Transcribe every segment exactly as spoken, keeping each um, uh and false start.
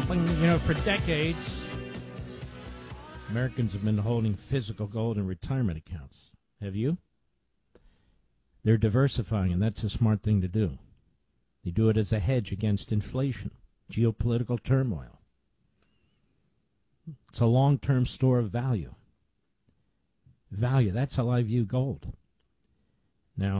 You know, for decades, Americans have been holding physical gold in retirement accounts. Have you? They're diversifying, and that's a smart thing to do. They do it as a hedge against inflation, geopolitical turmoil. It's a long-term store of value. Value, that's how I view gold. Now,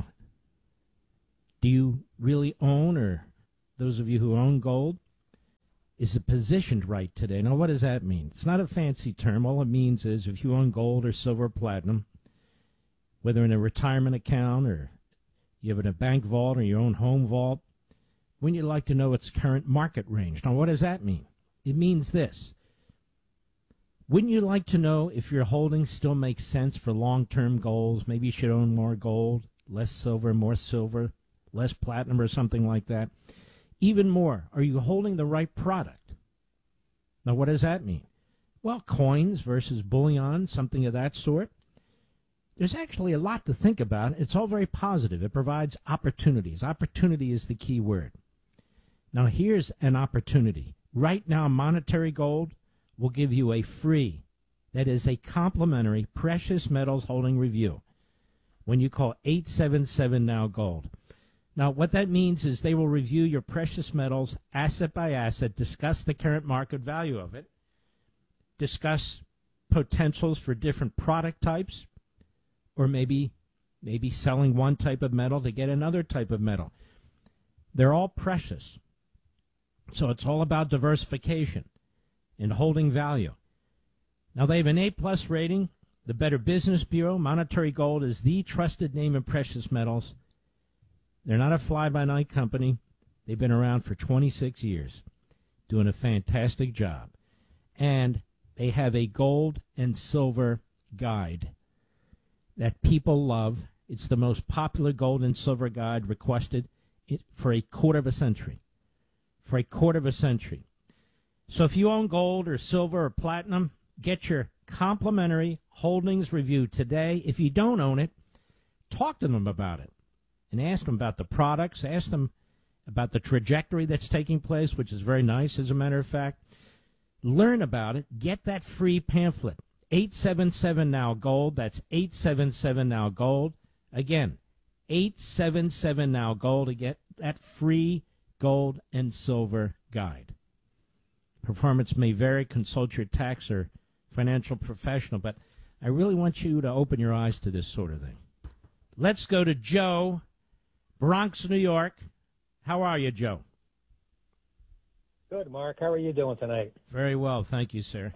do you really own, or those of you who own gold, is it positioned right today? Now, what does that mean? It's not a fancy term. All it means is if you own gold or silver or platinum, whether in a retirement account or you have it in a bank vault or your own home vault, wouldn't you like to know its current market range? Now, what does that mean? It means this. Wouldn't you like to know if your holdings still make sense for long-term goals? Maybe you should own more gold, less silver, more silver, less platinum or something like that. Even more, are you holding the right product? Now, what does that mean? Well, coins versus bullion, something of that sort. There's actually a lot to think about. It's all very positive. It provides opportunities. Opportunity is the key word. Now, here's an opportunity. Right now, Monetary Gold will give you a free, that is a complimentary, precious metals holding review when you call eight seven seven now gold. Now, what that means is they will review your precious metals asset by asset, discuss the current market value of it, discuss potentials for different product types, or maybe maybe selling one type of metal to get another type of metal. They're all precious. So it's all about diversification and holding value. Now, they have an A-plus rating. The Better Business Bureau, Monetary Gold is the trusted name in precious metals. They're not a fly-by-night company. They've been around for twenty-six years, doing a fantastic job. And they have a gold and silver guide that people love. It's the most popular gold and silver guide requested for a quarter of a century. For a quarter of a century. So if you own gold or silver or platinum, get your complimentary holdings review today. If you don't own it, talk to them about it. And ask them about the products, ask them about the trajectory that's taking place, which is very nice, as a matter of fact. Learn about it. Get that free pamphlet. eight seven seven now gold. That's eight seven seven now gold. Again, eight seven seven now gold to get that free gold and silver guide. Performance may vary. Consult your tax or financial professional, but I really want you to open your eyes to this sort of thing. Let's go to Joe, Bronx, New York. How are you, Joe? Good, Mark. How are you doing tonight? Very well, thank you, sir.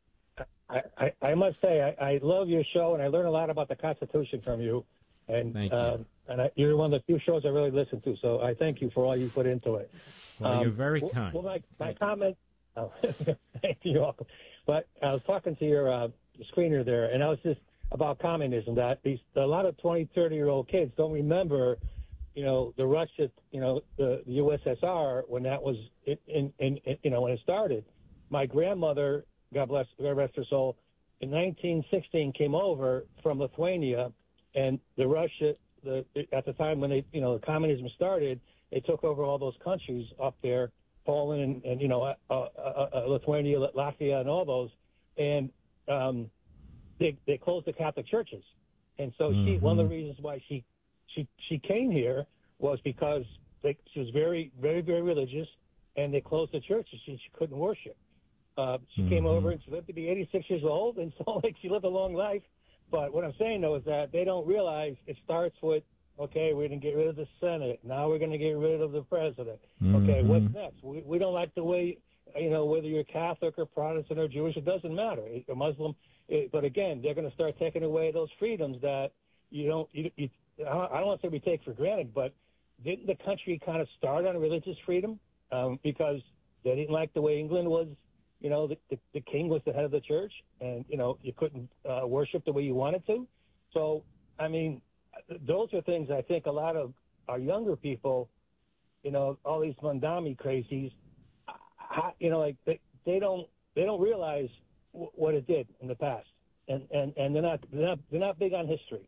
I, I, I must say, I, I love your show, and I learn a lot about the Constitution from you. And thank you. Um, and I, you're one of the few shows I really listen to, so I thank you for all you put into it. Well, um, you're very well, kind. Well, my, my comment, oh, thank you. You're welcome. But I was talking to your uh, screener there, and I was just about communism, that these a lot of twenty, thirty-year-old kids don't remember, you know, the Russia, you know, the, the U S S R when that was, in, in, in, you know, when it started. My grandmother, God bless, God rest her soul, in nineteen sixteen came over from Lithuania, and the Russia, the at the time when they, you know, the communism started, they took over all those countries up there, Poland and, and you know, uh, uh, uh, Lithuania, Latvia, and all those, and um, they they closed the Catholic churches, and so mm-hmm. she one of the reasons why she she she came here was because they, she was very very very religious, and they closed the churches. She, she couldn't worship. Uh, she mm-hmm. came over and she lived to be eighty-six years old, and so like she lived a long life. But what I'm saying though is that they don't realize it starts with, okay, we're going to get rid of the Senate. Now we're going to get rid of the president. Mm-hmm. Okay, what's next? We we don't like the way, you know, whether you're Catholic or Protestant or Jewish, it doesn't matter. You're Muslim, it, but again, they're going to start taking away those freedoms that you don't. You, you, I don't want to say we take for granted, but didn't the country kind of start on religious freedom um, because they didn't like the way England was? You know, the, the, the king was the head of the church, and, you know, you couldn't uh, worship the way you wanted to. So, I mean, those are things I think a lot of our younger people, you know, all these Mandami crazies, you know, like they, they don't they don't realize w- what it did in the past, and, and, and they're not they're not they're not big on history.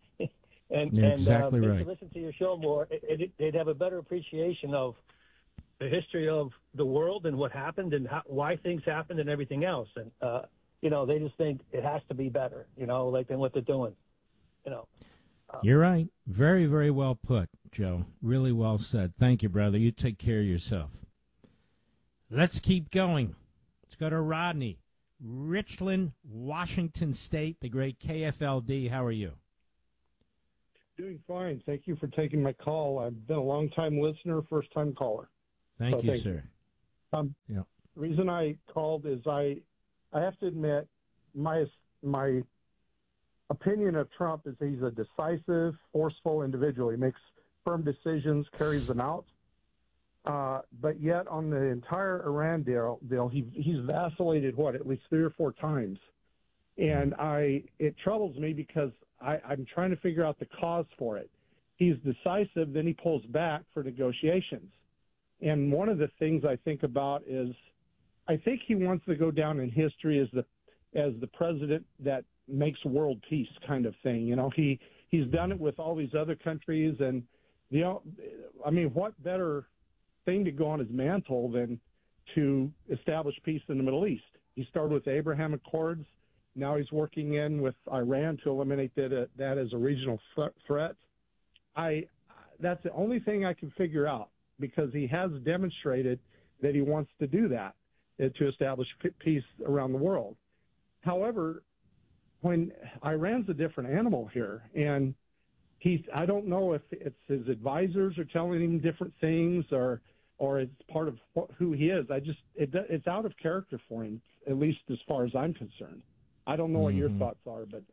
and You're and exactly uh, right. if they listen to your show more, it, it, they'd have a better appreciation of the history of the world and what happened and how, why things happened and everything else. And, uh, you know, they just think it has to be better, you know, like than what they're doing, you know. Um, You're right. Very, very well put, Joe. Really well said. Thank you, brother. You take care of yourself. Let's keep going. Let's go to Rodney. Richland, Washington State, the great K F L D. How are you? Doing fine. Thank you for taking my call. I've been a long-time listener, first-time caller. Thank so you, thank sir. You. Um, yeah. The reason I called is I, I have to admit, my my opinion of Trump is he's a decisive, forceful individual. He makes firm decisions, carries them out. Uh, but yet, on the entire Iran deal, deal he he's vacillated what at least three or four times, and I it troubles me because I, I'm trying to figure out the cause for it. He's decisive, then he pulls back for negotiations, and one of the things I think about is, I think he wants to go down in history as the as the president that makes world peace kind of thing. You know, he he's done it with all these other countries, and you know, I mean, what better thing to go on his mantle than to establish peace in the Middle East? He started with the Abraham Accords. Now he's working in with Iran to eliminate that, that as a regional th- threat. I that's the only thing I can figure out, because he has demonstrated that he wants to do that, uh, to establish p- peace around the world. However, when Iran's a different animal here, and he's, I don't know if it's his advisors are telling him different things, or or it's part of who he is. I just it, it's out of character for him, at least as far as I'm concerned. I don't know what your Mm-hmm. thoughts are, but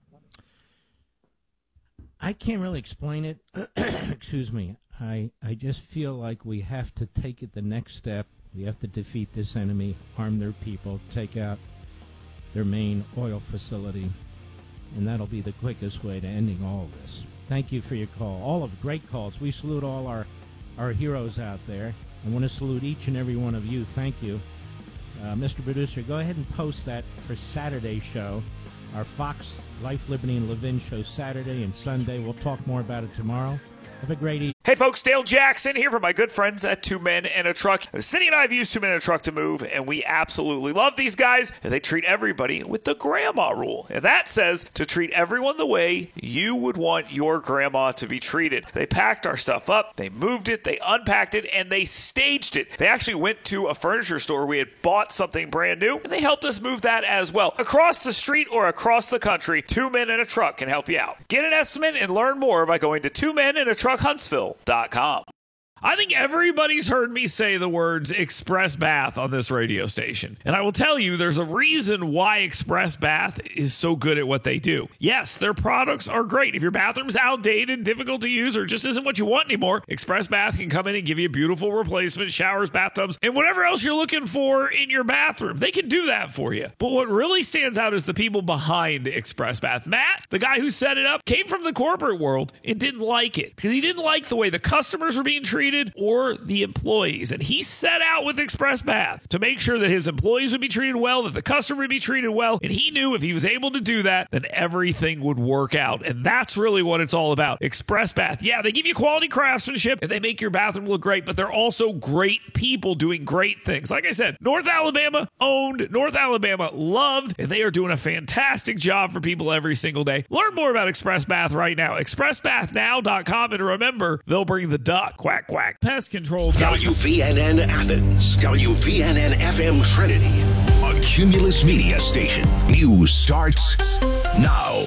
I can't really explain it. Excuse me. I I just feel like we have to take it the next step. We have to defeat this enemy, harm their people, take out their main oil facility, and that'll be the quickest way to ending all of this. Thank you for your call. All of great calls. We salute all our, our heroes out there. I want to salute each and every one of you. Thank you. Uh, Mister Producer, go ahead and post that for Saturday's show, our Fox Life, Liberty, and Levin show Saturday and Sunday. We'll talk more about it tomorrow. Have a great evening. Hey folks, Dale Jackson here for my good friends at Two Men and a Truck. Cindy and I have used Two Men and a Truck to move, and we absolutely love these guys. And they treat everybody with the grandma rule. And that says to treat everyone the way you would want your grandma to be treated. They packed our stuff up, they moved it, they unpacked it, and they staged it. They actually went to a furniture store. We had bought something brand new, and they helped us move that as well. Across the street or across the country, Two Men and a Truck can help you out. Get an estimate and learn more by going to Two Men and a Truck Huntsville dot com. I think everybody's heard me say the words Express Bath on this radio station. And I will tell you, there's a reason why Express Bath is so good at what they do. Yes, their products are great. If your bathroom's outdated, difficult to use, or just isn't what you want anymore, Express Bath can come in and give you a beautiful replacement, showers, bathtubs, and whatever else you're looking for in your bathroom. They can do that for you. But what really stands out is the people behind Express Bath. Matt, the guy who set it up, came from the corporate world and didn't like it because he didn't like the way the customers were being treated or the employees. And he set out with Express Bath to make sure that his employees would be treated well, that the customer would be treated well. And he knew if he was able to do that, then everything would work out. And that's really what it's all about. Express Bath. Yeah, they give you quality craftsmanship and they make your bathroom look great, but they're also great people doing great things. Like I said, North Alabama owned, North Alabama loved, and they are doing a fantastic job for people every single day. Learn more about Express Bath right now. express bath now dot com. And remember, they'll bring the duck. Quack, quack. Pest control. W V N N Athens, W V N N F M Trinity, a Cumulus Media station. News starts now.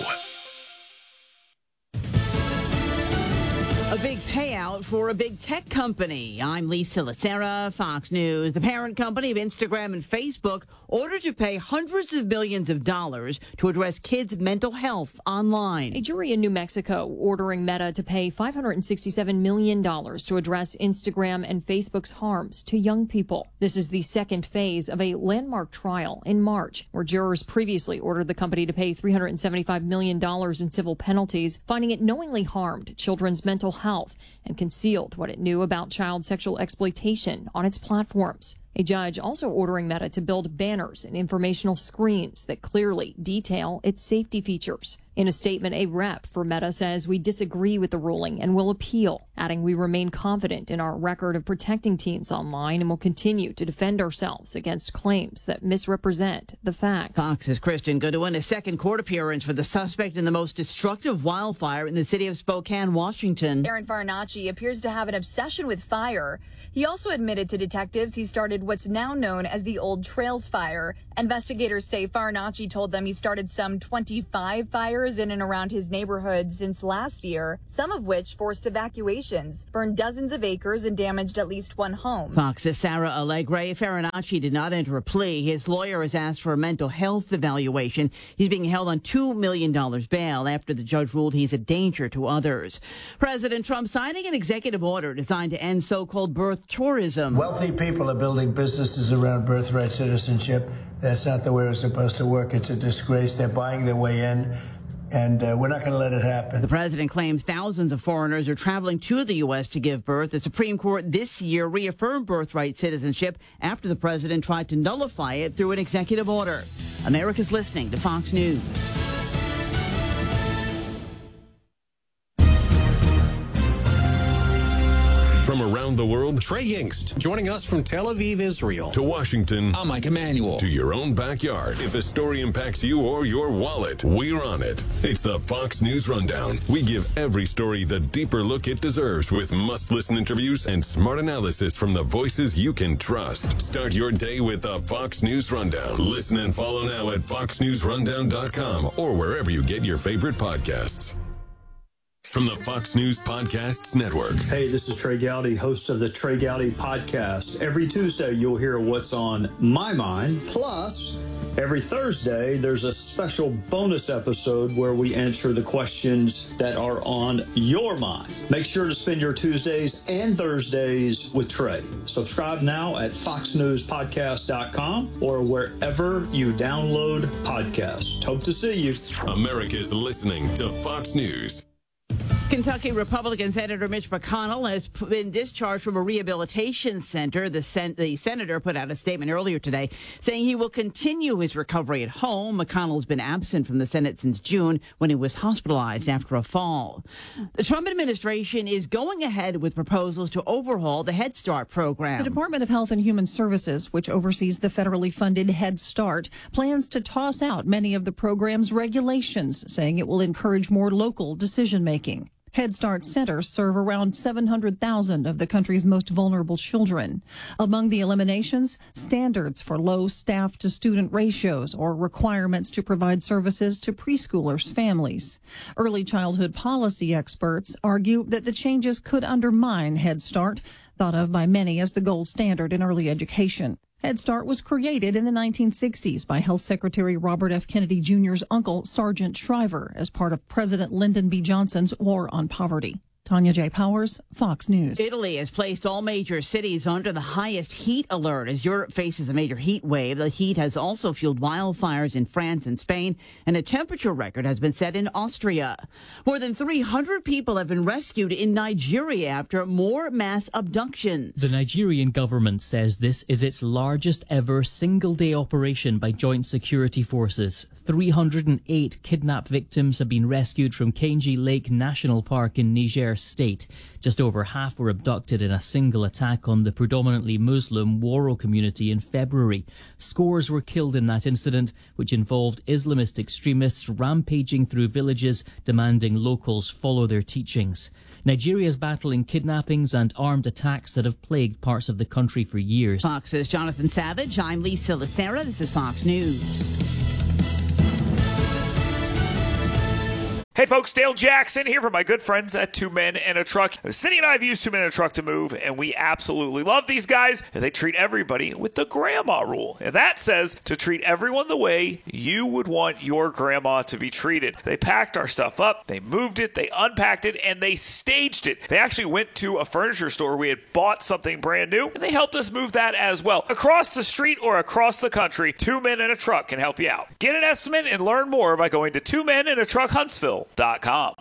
A big payout for a big tech company. I'm Lisa Lacera, Fox News. The parent company of Instagram and Facebook ordered to pay hundreds of millions of dollars to address kids' mental health online. A jury in New Mexico ordering Meta to pay five hundred sixty-seven million dollars to address Instagram and Facebook's harms to young people. This is the second phase of a landmark trial in March, where jurors previously ordered the company to pay three hundred seventy-five million dollars in civil penalties, finding it knowingly harmed children's mental health and concealed what it knew about child sexual exploitation on its platforms. A judge also ordering Meta to build banners and informational screens that clearly detail its safety features. In a statement, a rep for Meta says we disagree with the ruling and will appeal, adding we remain confident in our record of protecting teens online and will continue to defend ourselves against claims that misrepresent the facts. Fox's Christian Goodwin, a second court appearance for the suspect in the most destructive wildfire in the city of Spokane, Washington. Aaron Farinacci appears to have an obsession with fire. He also admitted to detectives he started what's now known as the Old Trails Fire. Investigators say Farinacci told them he started some twenty-five fires in and around his neighborhood since last year, some of which forced evacuations, burned dozens of acres, and damaged at least one home. Fox's Sarah Allegre. Farinacci did not enter a plea. His lawyer has asked for a mental health evaluation. He's being held on two million dollars bail after the judge ruled he's a danger to others. President Trump signing an executive order designed to end so-called birth tourism. Wealthy people are building businesses around birthright citizenship. That's not the way it's supposed to work. It's a disgrace. They're buying their way in, and uh, we're not going to let it happen. The president claims thousands of foreigners are traveling to the U S to give birth. The Supreme Court this year reaffirmed birthright citizenship after the president tried to nullify it through an executive order. America's listening to Fox News. From around the world, Trey Yingst, joining us from Tel Aviv, Israel. To Washington, I'm Mike Emanuel. To your own backyard. If a story impacts you or your wallet, we're on it. It's the Fox News Rundown. We give every story the deeper look it deserves with must-listen interviews and smart analysis from the voices you can trust. Start your day with the Fox News Rundown. Listen and follow now at fox news rundown dot com or wherever you get your favorite podcasts. From the Fox News Podcasts Network. Hey, this is Trey Gowdy, host of the Trey Gowdy Podcast. Every Tuesday, you'll hear what's on my mind. Plus, every Thursday, there's a special bonus episode where we answer the questions that are on your mind. Make sure to spend your Tuesdays and Thursdays with Trey. Subscribe now at fox news podcast dot com or wherever you download podcasts. Hope to see you. America's listening to Fox News. Kentucky Republican Senator Mitch McConnell has been discharged from a rehabilitation center. The, sen- the senator put out a statement earlier today saying he will continue his recovery at home. McConnell's been absent from the Senate since June when he was hospitalized after a fall. The Trump administration is going ahead with proposals to overhaul the Head Start program. The Department of Health and Human Services, which oversees the federally funded Head Start, plans to toss out many of the program's regulations, saying it will encourage more local decision-making. Head Start centers serve around seven hundred thousand of the country's most vulnerable children. Among the eliminations, standards for low staff-to-student ratios or requirements to provide services to preschoolers' families. Early childhood policy experts argue that the changes could undermine Head Start, thought of by many as the gold standard in early education. Head Start was created in the nineteen sixties by Health Secretary Robert F. Kennedy Junior's uncle, Sergeant Shriver, as part of President Lyndon B. Johnson's War on Poverty. Tanya J. Powers, Fox News. Italy has placed all major cities under the highest heat alert as Europe faces a major heat wave. The heat has also fueled wildfires in France and Spain, and a temperature record has been set in Austria. More than three hundred people have been rescued in Nigeria after more mass abductions. The Nigerian government says this is its largest ever single-day operation by joint security forces. three hundred eight kidnapped victims have been rescued from Kainji Lake National Park in Niger State. Just over half were abducted in a single attack on the predominantly Muslim Woro community in February. Scores were killed in that incident, which involved Islamist extremists rampaging through villages, demanding locals follow their teachings. Nigeria is battling kidnappings and armed attacks that have plagued parts of the country for years. Fox's Jonathan Savage. I'm Lisa Lacera. This is Fox News. Hey folks, Dale Jackson here for my good friends at Two Men and a Truck. Cindy and I have used Two Men and a Truck to move, and we absolutely love these guys. They treat everybody with the grandma rule. And that says to treat everyone the way you would want your grandma to be treated. They packed our stuff up, they moved it, they unpacked it, and they staged it. They actually went to a furniture store. We had bought something brand new, and they helped us move that as well. Across the street or across the country, Two Men and a Truck can help you out. Get an estimate and learn more by going to two men and a truck huntsville dot com.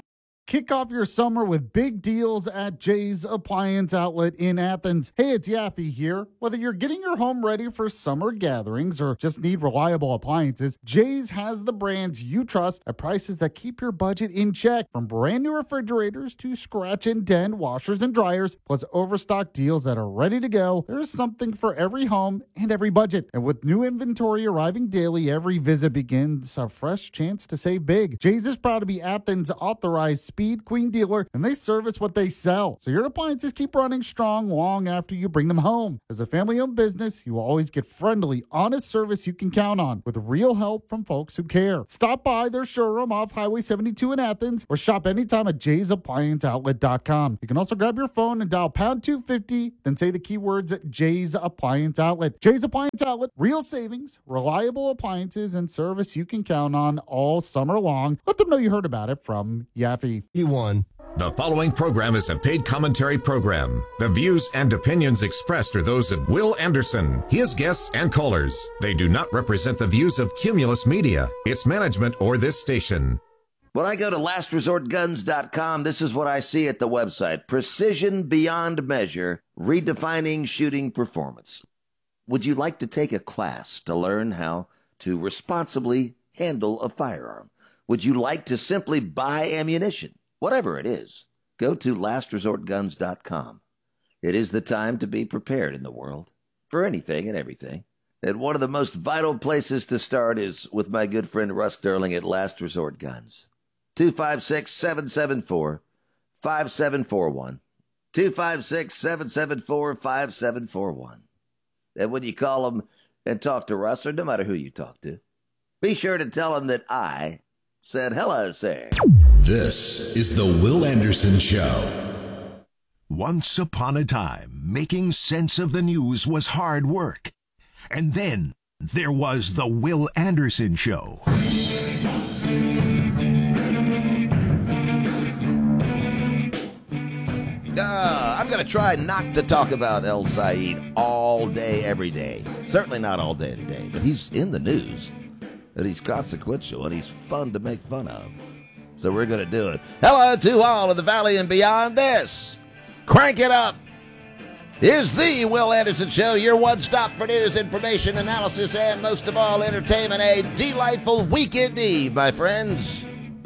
Kick off your summer with big deals at Jay's Appliance Outlet in Athens. Hey, it's Yaffe here. Whether you're getting your home ready for summer gatherings or just need reliable appliances, Jay's has the brands you trust at prices that keep your budget in check. From brand new refrigerators to scratch and dent washers and dryers, plus overstock deals that are ready to go, there's something for every home and every budget. And with new inventory arriving daily, every visit begins a fresh chance to save big. Jay's is proud to be Athens' authorized Speed Queen dealer, and they service what they sell. So your appliances keep running strong long after you bring them home. As a family-owned business, you will always get friendly, honest service you can count on with real help from folks who care. Stop by their showroom off Highway seventy-two in Athens or shop anytime at jays appliance outlet dot com. You can also grab your phone and dial pound two fifty, then say the keywords at Jay's Appliance Outlet. Jay's Appliance Outlet, real savings, reliable appliances, and service you can count on all summer long. Let them know you heard about it from Yaffe. You won. The following program is a paid commentary program. The views and opinions expressed are those of Will Anderson, his guests, and callers. They do not represent the views of Cumulus Media, its management, or this station. When I go to last resort guns dot com, this is what I see at the website. Precision beyond measure, redefining shooting performance. Would you like to take a class to learn how to responsibly handle a firearm? Would you like to simply buy ammunition? Whatever it is, go to last resort guns dot com. It is the time to be prepared in the world for anything and everything. And one of the most vital places to start is with my good friend Russ Sterling at Last Resort Guns. two five six, seven seven four, five seven four one. two five six, seven seven four, five seven four one. And when you call him and talk to Russ, or no matter who you talk to, be sure to tell him that I said hello, sir. This is the Will Anderson Show. Once upon a time, making sense of the news was hard work. And then there was the Will Anderson Show. Uh, I'm going to try not to talk about El Said all day, every day. Certainly not all day today, but he's in the news. And he's consequential, and he's fun to make fun of. So we're going to do it. Hello to all of the Valley and beyond. This, crank it up, is the Will Anderson Show, your one-stop for news, information, analysis, and most of all, entertainment. A delightful weekend eve, my friends.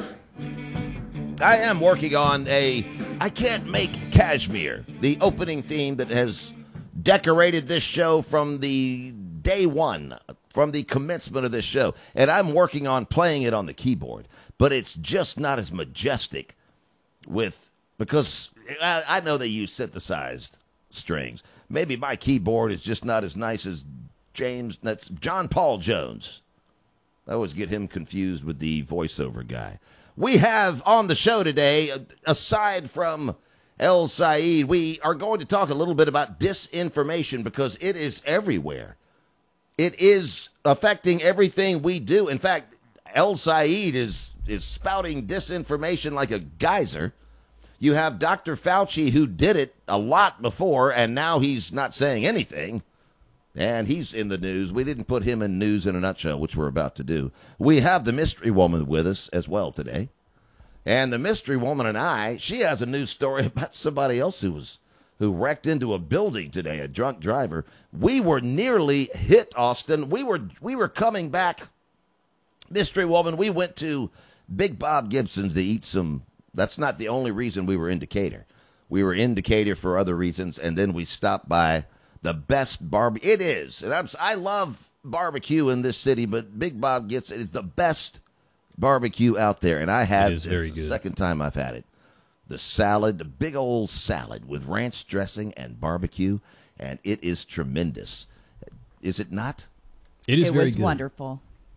I am working on a I Can't Make Cashmere, the opening theme that has decorated this show from the day one, from the commencement of this show. And I'm working on playing it on the keyboard, but it's just not as majestic with, because I, I know they use synthesized strings. Maybe my keyboard is just not as nice as James, that's John Paul Jones. I always get him confused with the voiceover guy. We have on the show today, aside from El Said, we are going to talk a little bit about disinformation because it is everywhere. It is affecting everything we do. In fact, El Said is, is spouting disinformation like a geyser. You have Doctor Fauci, who did it a lot before, and now he's not saying anything. And he's in the news. We didn't put him in news in a nutshell, which we're about to do. We have the mystery woman with us as well today. And the mystery woman and I, she has a news story about somebody else who was who wrecked into a building today, a drunk driver. We were nearly hit, Austin. We were we were coming back. Mystery woman, we went to Big Bob Gibson's to eat some. That's not the only reason we were in Decatur. We were in Decatur for other reasons, and then we stopped by the best barbecue. It is. And I'm, I love barbecue in this city, but Big Bob gets it is the best barbecue out there. And I had, it's the good. second time I've had it. The salad, the big old salad with ranch dressing and barbecue, and it is tremendous. Is it not? It is it very was good. Wonderful.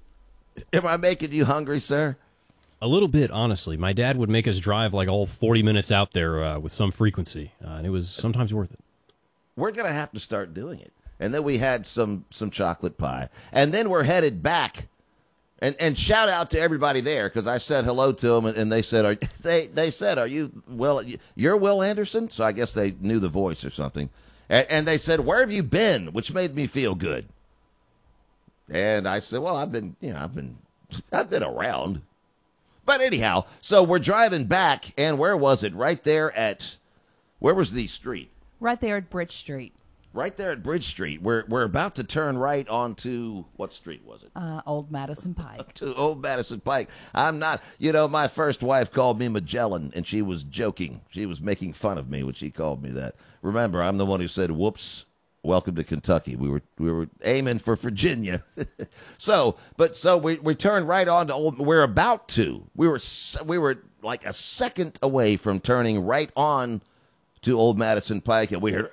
Am I making you hungry, sir? A little bit, honestly. My dad would make us drive like all forty minutes out there uh, with some frequency, uh, and it was sometimes worth it. We're going to have to start doing it. And then we had some some chocolate pie. And then we're headed back. And and shout out to everybody there, because I said hello to them, and, and they said, are, they, they said, are you, Will, you're Will Anderson? So I guess they knew the voice or something. And, and they said, where have you been? Which made me feel good. And I said, well, I've been, you know, I've been, I've been around. But anyhow, so we're driving back, and where was it? Right there at, where was the street? Right there at Bridge Street. Right there at Bridge Street. We're we're about to turn right onto, what street was it? Uh, Old Madison Pike. To Old Madison Pike. I'm not, you know, my first wife called me Magellan, and she was joking. She was making fun of me when she called me that. Remember, I'm the one who said, whoops, welcome to Kentucky. We were we were aiming for Virginia. so, but so we we turned right on to Old, we're about to. We were we were like a second away from turning right on to Old Madison Pike, and we heard,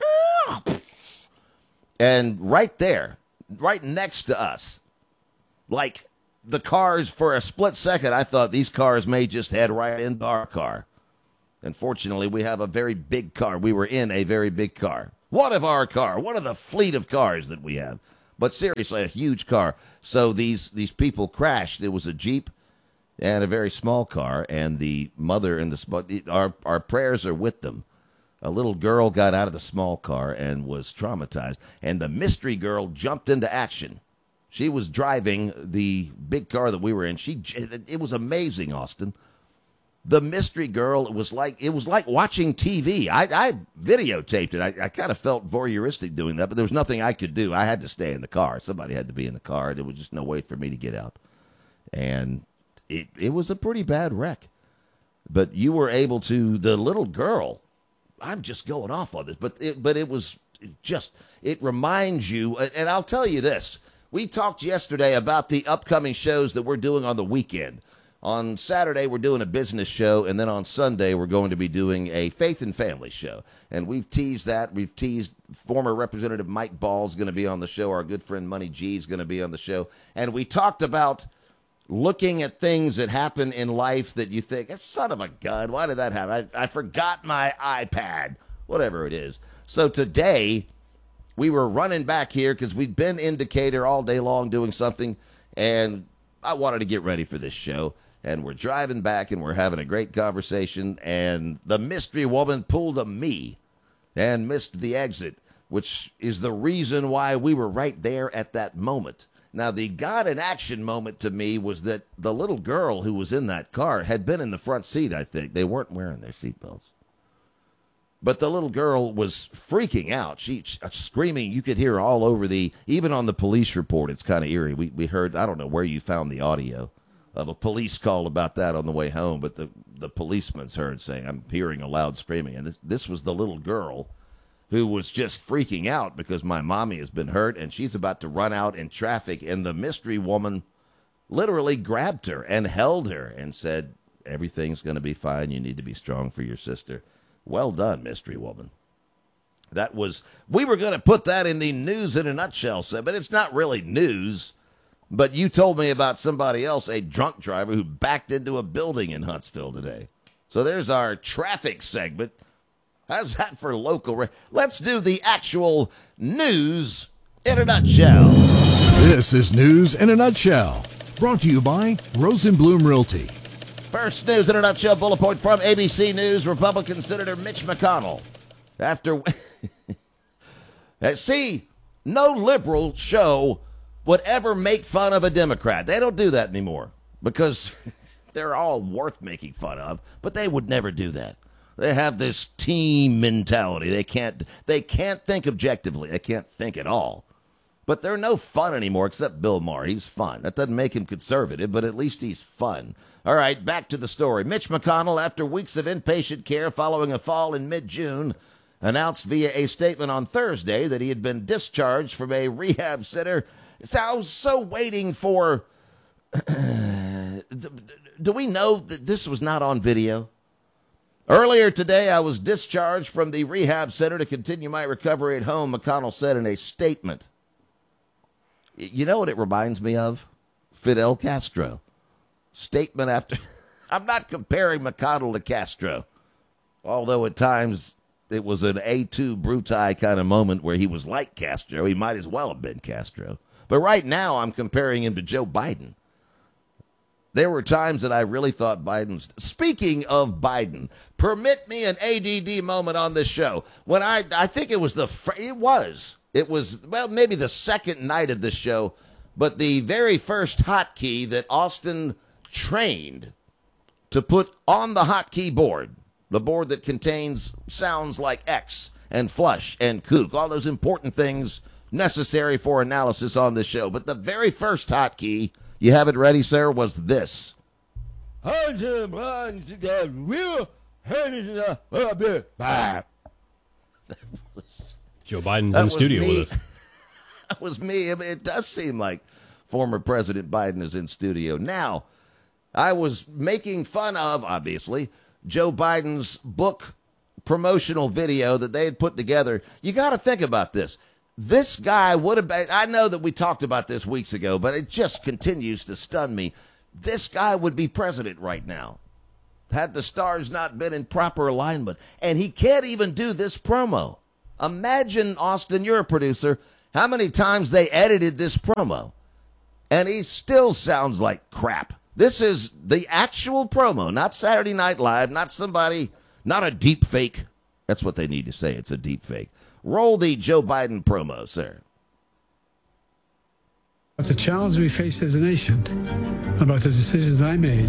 and right there, right next to us, like the cars, for a split second, I thought these cars may just head right into our car. Unfortunately, we have a very big car. We were in a very big car. One of our car, one of the fleet of cars that we have. But seriously, a huge car. So these, these people crashed. It was a Jeep and a very small car, and the mother and the our our prayers are with them. A little girl got out of the small car and was traumatized, and the mystery girl jumped into action. She was driving the big car that we were in. She it was amazing, Austin. The mystery girl, it was like it was like watching T V. I, I videotaped it. I, I kind of felt voyeuristic doing that, but there was nothing I could do. I had to stay in the car. Somebody had to be in the car. There was just no way for me to get out. And it it was a pretty bad wreck. But you were able to, the little girl, I'm just going off on this, but it, but it was just, it reminds you, and I'll tell you this. We talked yesterday about the upcoming shows that we're doing on the weekend. On Saturday, we're doing a business show, and then on Sunday, we're going to be doing a faith and family show. And we've teased that. We've teased former Representative Mike Ball is going to be on the show. Our good friend Money G is going to be on the show. And we talked about looking at things that happen in life that you think, son of a gun, why did that happen? I, I forgot my iPad, whatever it is. So today, we were running back here because we'd been in Decatur all day long doing something, and I wanted to get ready for this show. And we're driving back, and we're having a great conversation, and the mystery woman pulled a me and missed the exit, which is the reason why we were right there at that moment. Now, the God in action moment to me was that the little girl who was in that car had been in the front seat, I think. They weren't wearing their seatbelts. But the little girl was freaking out. She, she screaming. You could hear all over the, even on the police report, it's kind of eerie. We, we heard, I don't know where you found the audio of a police call about that on the way home, but the, the policeman's heard saying, I'm hearing a loud screaming. And this, this was the little girl who was just freaking out because my mommy has been hurt, and she's about to run out in traffic, and the mystery woman literally grabbed her and held her and said, everything's going to be fine. You need to be strong for your sister. Well done, mystery woman. That was, we were going to put that in the news in a nutshell, but it's not really news. But you told me about somebody else, a drunk driver who backed into a building in Huntsville today. So there's our traffic segment. How's that for local? Re- Let's do the actual news in a nutshell. This is News in a Nutshell, brought to you by Rosenblum Realty. First news in a nutshell bullet point from A B C News. Republican Senator Mitch McConnell. After, see, no liberal show would ever make fun of a Democrat. They don't do that anymore because they're all worth making fun of, but they would never do that. They have this team mentality. They can't they can't think objectively. They can't think at all. But they're no fun anymore except Bill Maher. He's fun. That doesn't make him conservative, but at least he's fun. All right, back to the story. Mitch McConnell, after weeks of inpatient care following a fall in mid-June, announced via a statement on Thursday that he had been discharged from a rehab center. So I was so waiting for, do we know that this was not on video? Earlier today, I was discharged from the rehab center to continue my recovery at home, McConnell said in a statement. You know what it reminds me of? Fidel Castro. Statement after, I'm not comparing McConnell to Castro, although at times it was an A two Bruti kind of moment where he was like Castro. He might as well have been Castro. But right now, I'm comparing him to Joe Biden. There were times that I really thought Biden's... Speaking of Biden, permit me an A D D moment on this show. When I, I think it was the... It was. It was, well, maybe the second night of this show, but the very first hotkey that Austin trained to put on the hotkey board, the board that contains sounds like X and flush and kook, all those important things necessary for analysis on the show. But the very first hotkey, you have it ready, sir, was this. Joe Biden's That in the was studio me. with us. That was me. I mean, it does seem like former President Biden is in studio. Now, I was making fun of, obviously, Joe Biden's book promotional video that they had put together. You got to think about this. This guy would have been, I know that we talked about this weeks ago, but it just continues to stun me. This guy would be president right now had the stars not been in proper alignment. And he can't even do this promo. Imagine, Austin, you're a producer, how many times they edited this promo. And he still sounds like crap. This is the actual promo, not Saturday Night Live, not somebody, not a deep fake. That's what they need to say. It's a deep fake. Roll the Joe Biden promo, sir. It's a challenge we face as a nation about the decisions I made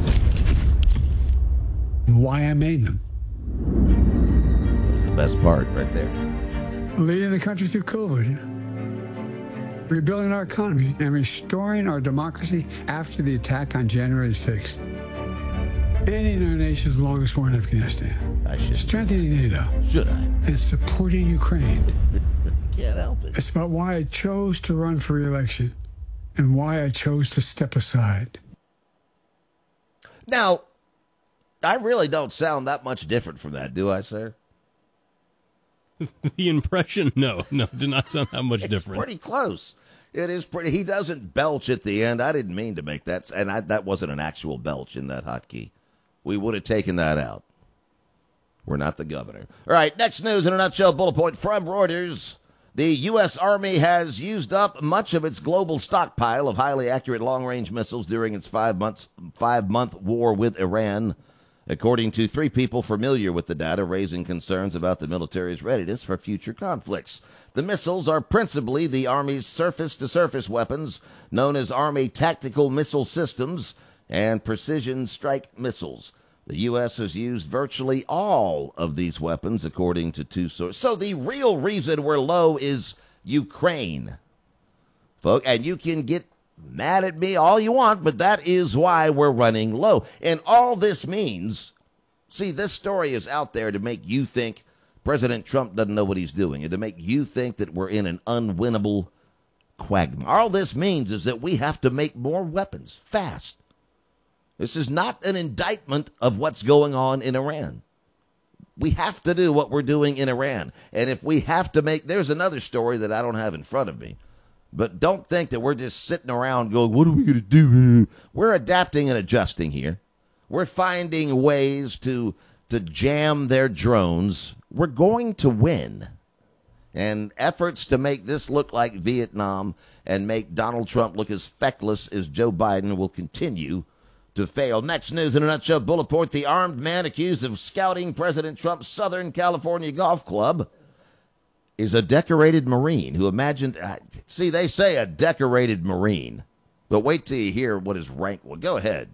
and why I made them. That's the best part right there. Leading the country through COVID, rebuilding our economy, and restoring our democracy after the attack on January sixth. Ending our nation's longest war in Afghanistan. I should. Strengthening NATO. Should I? And supporting Ukraine. Can't help it. It's about why I chose to run for re-election and why I chose to step aside. Now, I really don't sound that much different from that, do I, sir? The impression, no, no, did not sound that much it's different. Pretty close. It is pretty. He doesn't belch at the end. I didn't mean to make that, and I, that wasn't an actual belch in that hotkey. We would have taken that out. We're not the governor. All right, next news in a nutshell, bullet point from Reuters. The U S. Army has used up much of its global stockpile of highly accurate long-range missiles during its five months, five-month war with Iran, according to three people familiar with the data, raising concerns about the military's readiness for future conflicts. The missiles are principally the Army's surface-to-surface weapons, known as Army Tactical Missile Systems, and precision strike missiles. The U S has used virtually all of these weapons, according to two sources. So the real reason we're low is Ukraine, folks. And you can get mad at me all you want, but that is why we're running low. And all this means, see, this story is out there to make you think President Trump doesn't know what he's doing, and to make you think that we're in an unwinnable quagmire. All this means is that we have to make more weapons fast. This is not an indictment of what's going on in Iran. We have to do what we're doing in Iran. And if we have to make, there's another story that I don't have in front of me. But don't think that we're just sitting around going, what are we going to do? We're adapting and adjusting here. We're finding ways to, to jam their drones. We're going to win. And efforts to make this look like Vietnam and make Donald Trump look as feckless as Joe Biden will continue to fail. Next news in a nutshell, bullet point. The armed man accused of scouting President Trump's Southern California golf club is a decorated Marine who imagined, uh, see, they say a decorated Marine, but wait till you hear what his rank was. Go ahead.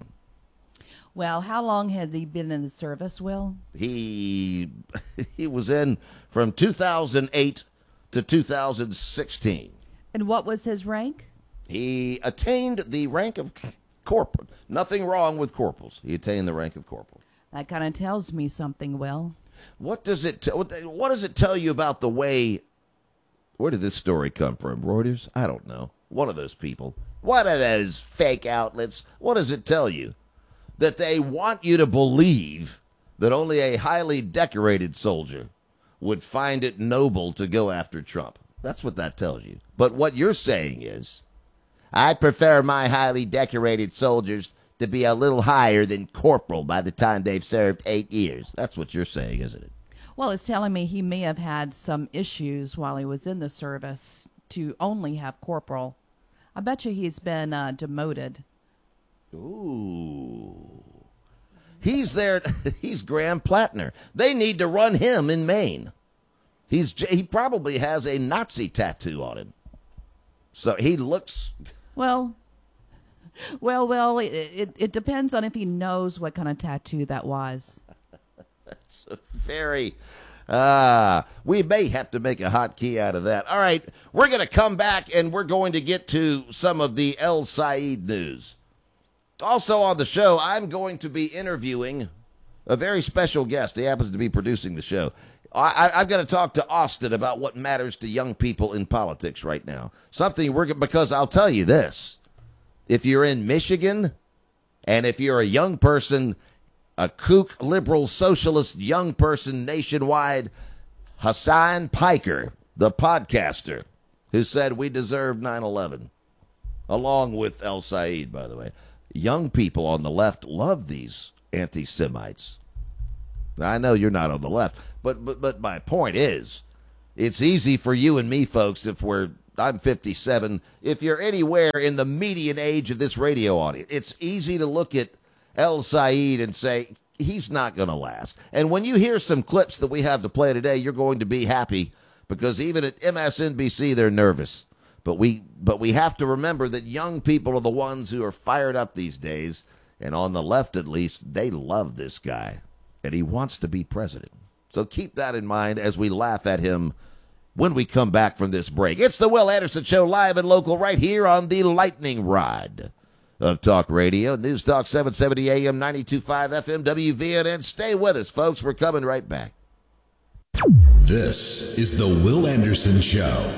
Well, how long has he been in the service, Will? He, he was in from two thousand eight to two thousand sixteen. And what was his rank? He attained the rank of corporal. Nothing wrong with corporals. He attained the rank of corporal. That kind of tells me something, Will. What does it t- what does it tell you about the way? Where did this story come from? Reuters? I don't know. One of those people. One of those fake outlets. What does it tell you? That they want you to believe that only a highly decorated soldier would find it noble to go after Trump. That's what that tells you. But what you're saying is, I prefer my highly decorated soldiers to be a little higher than corporal by the time they've served eight years. That's what you're saying, isn't it? Well, it's telling me he may have had some issues while he was in the service to only have corporal. I bet you he's been uh, demoted. Ooh. He's there. He's Graham Plattner. They need to run him in Maine. He's he probably has a Nazi tattoo on him. So he looks... Well, Well, well, it, it, it depends on if he knows what kind of tattoo that was. That's a very... Ah, we may have to make a hotkey out of that. All right, we're going to come back, and we're going to get to some of the El Said news. Also on the show, I'm going to be interviewing a very special guest. He happens to be producing the show. I, I've got to talk to Austin about what matters to young people in politics right now. Something we're because I'll tell you this. If you're in Michigan, and if you're a young person, a kook, liberal, socialist young person nationwide, Hassan Piker, the podcaster, who said we deserve nine eleven, along with El Said, by the way. Young people on the left love these anti-Semites. I know you're not on the left, but but but my point is, it's easy for you and me, folks, if we're, I'm fifty-seven, if you're anywhere in the median age of this radio audience, it's easy to look at El Said and say, he's not going to last. And when you hear some clips that we have to play today, you're going to be happy, because even at M S N B C, they're nervous. But we but we have to remember that young people are the ones who are fired up these days, and on the left at least, they love this guy, and he wants to be president. So keep that in mind as we laugh at him when we come back from this break. It's the Will Anderson Show, live and local, right here on the lightning rod of Talk Radio. News Talk seven seventy A M, ninety-two point five F M, W V N N. Stay with us, folks. We're coming right back. This is the Will Anderson Show.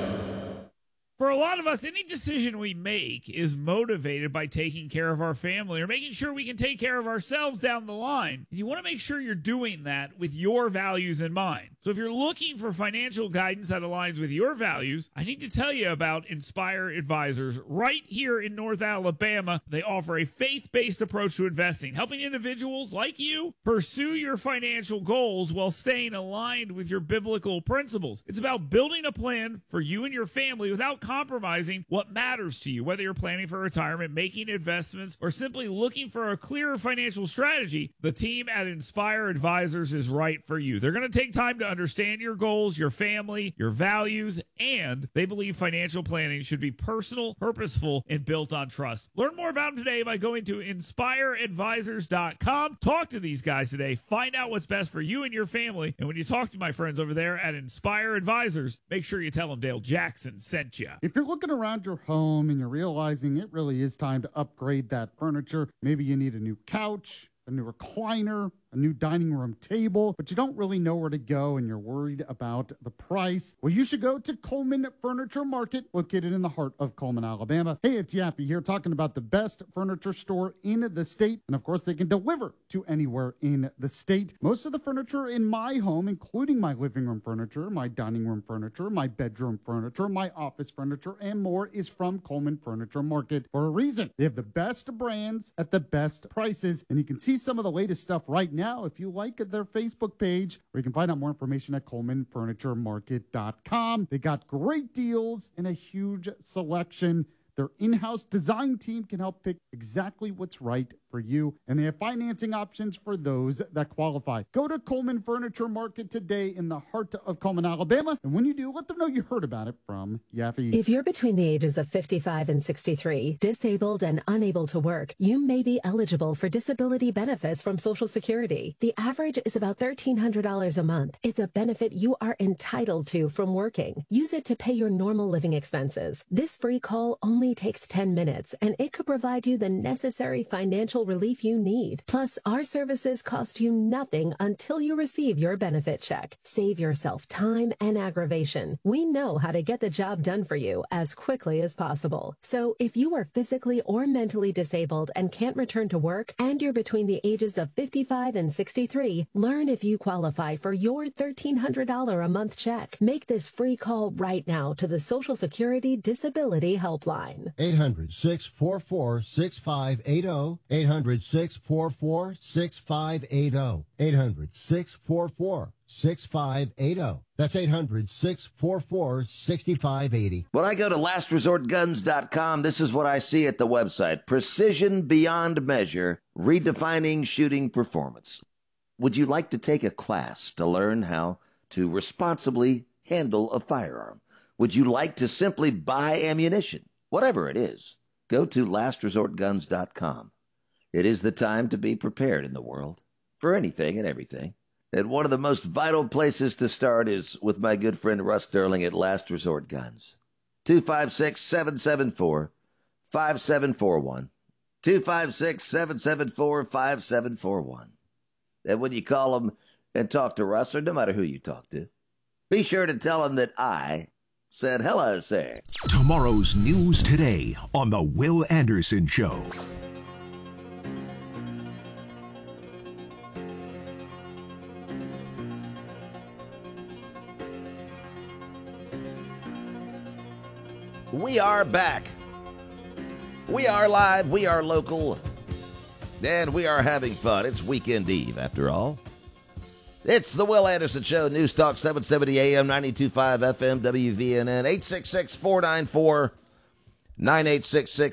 For a lot of us, any decision we make is motivated by taking care of our family or making sure we can take care of ourselves down the line. You want to make sure you're doing that with your values in mind. So if you're looking for financial guidance that aligns with your values, I need to tell you about Inspire Advisors right here in North Alabama. They offer a faith-based approach to investing, helping individuals like you pursue your financial goals while staying aligned with your biblical principles. It's about building a plan for you and your family without compromising what matters to you, whether you're planning for retirement, making investments, or simply looking for a clearer financial strategy. The team at Inspire Advisors is right for you. They're going to take time to understand your goals, your family, your values, and they believe financial planning should be personal, purposeful, and built on trust. Learn more about them today by going to inspire advisors dot com. Talk to these guys today. Find out what's best for you and your family. And when you talk to my friends over there at Inspire Advisors, make sure you tell them Dale Jackson sent you. If you're looking around your home and you're realizing it really is time to upgrade that furniture, maybe you need a new couch, a new recliner, a new dining room table, but you don't really know where to go and you're worried about the price, well, you should go to Coleman Furniture Market, located in the heart of Coleman, Alabama. Hey, it's Yaffe here talking about the best furniture store in the state. And of course, they can deliver to anywhere in the state. Most of the furniture in my home, including my living room furniture, my dining room furniture, my bedroom furniture, my office furniture, and more, is from Coleman Furniture Market for a reason. They have the best brands at the best prices, and you can see some of the latest stuff right now if you like their Facebook page, or you can find out more information at coleman furniture market dot com. They got great deals and a huge selection. Their in-house design team can help pick exactly what's right for you, and they have financing options for those that qualify. Go to Coleman Furniture Market today in the heart of Coleman, Alabama, and when you do, let them know you heard about it from Yaffe. If you're between the ages of fifty-five and sixty-three, disabled and unable to work, you may be eligible for disability benefits from Social Security. The average is about thirteen hundred dollars a month. It's a benefit you are entitled to from working. Use it to pay your normal living expenses. This free call only takes ten minutes, and it could provide you the necessary financial relief you need. Plus, our services cost you nothing until you receive your benefit check. Save yourself time and aggravation. We know how to get the job done for you as quickly as possible. So if you are physically or mentally disabled and can't return to work, and you're between the ages of fifty-five and sixty-three, learn if you qualify for your thirteen hundred dollars a month check. Make this free call right now to the Social Security Disability Helpline. eight hundred, six four four, six five eight zero. eight hundred, six four four, six five eight zero. eight hundred, six four four, six five eight zero. That's eight hundred, six four four, six five eight zero. When I go to last resort guns dot com, this is what I see at the website. Precision beyond measure, redefining shooting performance. Would you like to take a class to learn how to responsibly handle a firearm? Would you like to simply buy ammunition? Whatever it is, go to last resort guns dot com. It is the time to be prepared in the world for anything and everything. And one of the most vital places to start is with my good friend Russ Sterling at Last Resort Guns. two five six, seven seven four, five seven four one. two five six, seven seven four, five seven four one. And when you call him and talk to Russ, or no matter who you talk to, be sure to tell him that I said hello, sir. Tomorrow's news today on The Will Anderson Show. We are back. We are live. We are local. And we are having fun. It's Weekend Eve, after all. It's the Will Anderson Show, News Talk seven seventy A M, ninety-two point five F M, W V N N, eight six six, four nine four, nine eight six six.